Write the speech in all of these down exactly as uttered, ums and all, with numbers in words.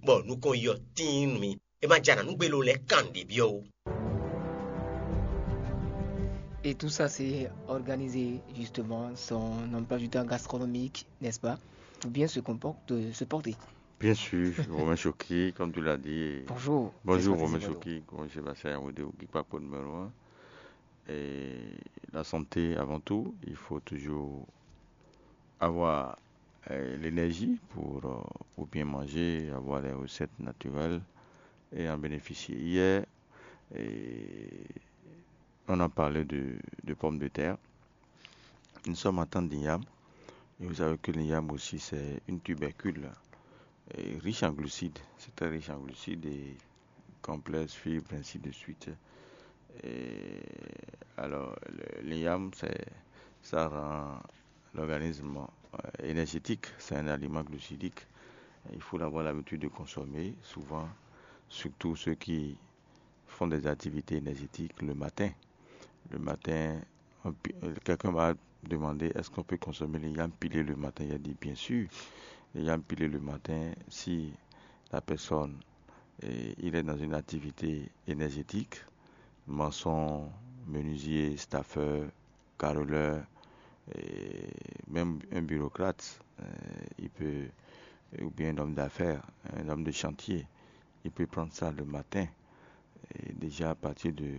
bon nous kon yo tin mi e ma jana nous belo le kande bio. Et tout ça, c'est organisé justement son emploi du temps gastronomique, n'est-ce pas, pour bien se, comporte, se porter. Bien sûr, Romain Choki, comme tu l'as dit. Bonjour. Bonjour Romain Choki, Sébastien Yaoudé, Kipapo numéro un. Et la santé avant tout, il faut toujours avoir euh, l'énergie pour, euh, pour bien manger, avoir les recettes naturelles et en bénéficier. Hier, et on a parlé de, de pommes de terre. Nous sommes en temps d'igname. Et vous savez que l'igname aussi, c'est une tubercule et riche en glucides. C'est très riche en glucides et complexes, fibres, ainsi de suite. Et alors, l'igname, c'est, ça rend l'organisme euh, énergétique. C'est un aliment glucidique. Il faut avoir l'habitude de consommer, souvent, surtout ceux qui font des activités énergétiques le matin. Le matin, on, quelqu'un m'a demandé est-ce qu'on peut consommer les yams pilés le matin. Il a dit bien sûr, les yams pilés le matin, si la personne est, il est dans une activité énergétique, maçon, menuisier, staffeur, carreleur, et même un bureaucrate, euh, il peut, ou bien un homme d'affaires, un homme de chantier, il peut prendre ça le matin. Et déjà à partir de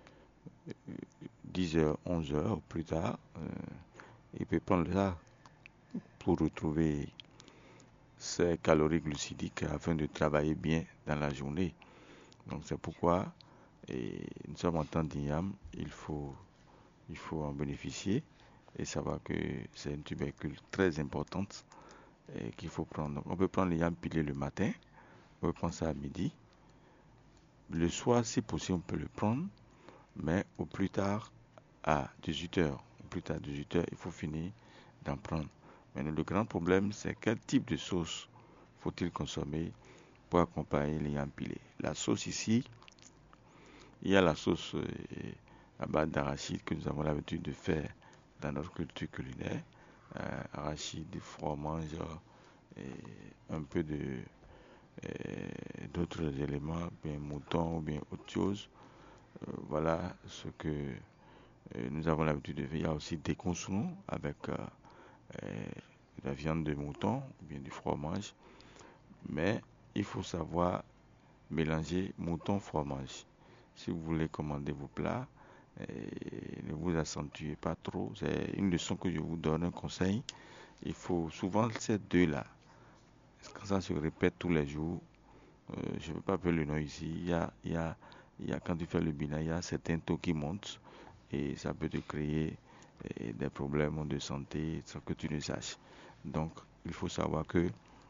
dix heures, onze heures plus tard, euh, il peut prendre ça pour retrouver ses calories glucidiques afin de travailler bien dans la journée. Donc c'est pourquoi et nous sommes en temps d'igname, il faut, il faut en bénéficier et savoir que c'est une tubercule très importante et qu'il faut prendre. Donc on peut prendre l'igname pilé le matin, on peut prendre ça à midi. Le soir, si possible, on peut le prendre, mais au plus tard à dix-huit heures. Au plus tard à dix-huit heures, il faut finir d'en prendre. Mais le grand problème, c'est quel type de sauce faut-il consommer pour accompagner les yams pilés. La sauce ici, il y a la sauce euh, à base d'arachide que nous avons l'habitude de faire dans notre culture culinaire. Euh, arachide, fromage et un peu de et d'autres éléments, bien mouton ou bien autre chose. Euh, voilà ce que euh, nous avons l'habitude de faire. Il y a aussi des consommations avec euh, euh, la viande de mouton ou bien du fromage. Mais il faut savoir mélanger mouton-fromage. Si vous voulez commander vos plats, et ne vous accentuez pas trop. C'est une leçon que je vous donne, un conseil. Il faut souvent ces deux-là. Quand ça se répète tous les jours, euh, je ne veux pas appeler le nom ici, il y a, il y a, il y a, quand tu fais le bilan, il y a certains taux qui montent et ça peut te créer eh, des problèmes de santé sans que tu ne saches. Donc, il faut savoir que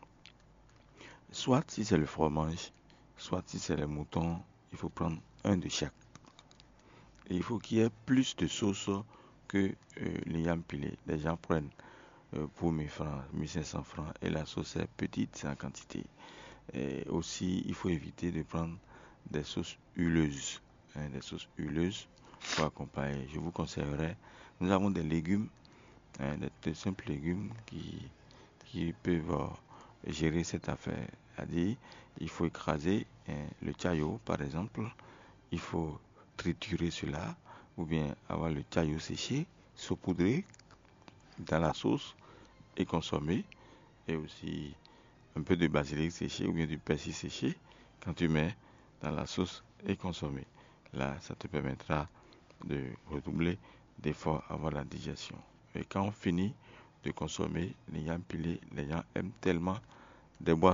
soit si c'est le fromage, soit si c'est le mouton, il faut prendre un de chaque. Et il faut qu'il y ait plus de sauce que euh, les yams pilés. Les gens prennent euh, pour mille francs, mille cinq cents francs et la sauce est petite, c'est en quantité. Et aussi, il faut éviter de prendre des sauces huileuses. Hein, des sauces huileuses pour accompagner. Je vous conseillerais, nous avons des légumes, hein, des, des simples légumes qui, qui peuvent euh, gérer cette affaire. C'est-à-dire, il faut écraser hein, le chayo, par exemple. Il faut triturer cela, ou bien avoir le chayo séché, saupoudré dans la sauce et consommer. Et aussi un peu de basilic séché ou bien du persil séché quand tu mets dans la sauce et consommer. Là, ça te permettra de redoubler d'efforts avant la digestion. Et quand on finit de consommer les yams pilés, les gens aiment tellement des boissons